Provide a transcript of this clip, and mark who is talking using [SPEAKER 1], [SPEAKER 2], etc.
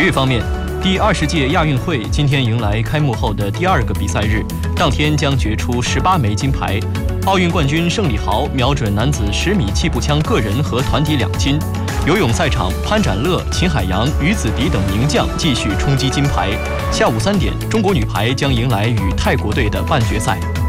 [SPEAKER 1] 育方面，第20届亚运会今天迎来开幕后的第2个比赛日，当天将决出18枚金牌。奥运冠军盛礼豪瞄准男子10米气步枪个人和团体2金。游泳赛场，潘展乐、秦海洋、于子迪等名将继续冲击金牌。下午3点，中国女排将迎来与泰国队的半决赛。